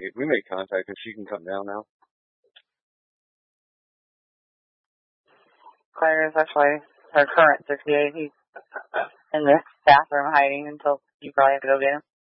We made contact if she can come down now. Claire is actually her current 68. He's in the bathroom hiding until you probably have to go get him.